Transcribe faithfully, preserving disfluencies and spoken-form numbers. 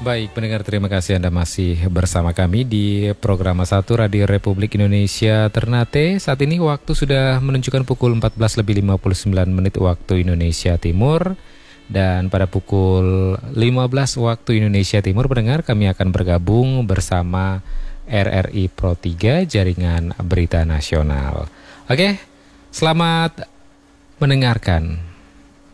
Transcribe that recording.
Baik, pendengar, terima kasih Anda masih bersama kami di program satu Radio Republik Indonesia Ternate. Saat ini waktu sudah menunjukkan pukul empat belas lebih lima puluh sembilan menit waktu Indonesia Timur. Dan pada pukul lima belas waktu Indonesia Timur, pendengar, kami akan bergabung bersama R R I Pro tiga, Jaringan Berita Nasional. Oke, selamat mendengarkan.